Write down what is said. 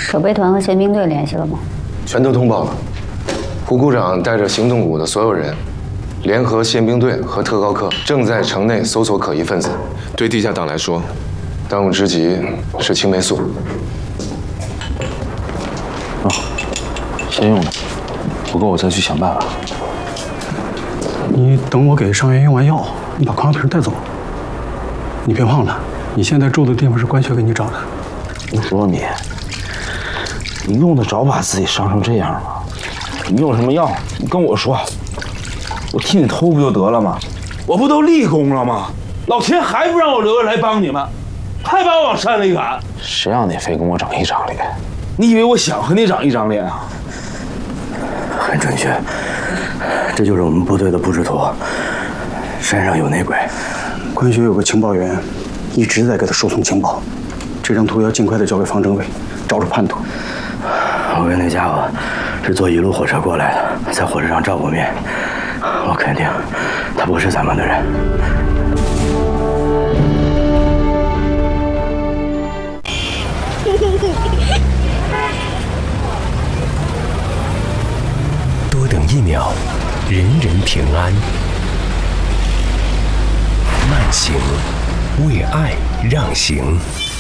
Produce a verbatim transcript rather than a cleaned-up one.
守备团和宪兵队联系了吗？ 全都通报了。胡股长带着行动股的所有人，联合宪兵队和特高课，正在城内搜索可疑分子。对地下党来说，当务之急是青霉素。 哦，先用着，不够我再去想办法。 你等我给伤员用完药，你把矿泉水带走。你别忘了，你现在住的地方是关学给你找的。 我说你，你用得着把自己伤成这样吗？你用什么药？你跟我说，我替你偷不就得了吗？我不都立功了吗？老天还不让我留下来帮你们，还把我往山里赶。谁让你非跟我长一张脸？你以为我想和你长一张脸啊？ 很准确，这就是我们部队的布置图。山上有内鬼， 关学有个情报员，一直在给他输送情报。这张图要尽快的交给方政委，找出叛徒。 我跟那家伙是坐一路火车过来的，在火车上照过面，我肯定他不是咱们的人。 多等一秒，人人平安。慢行，为爱让行。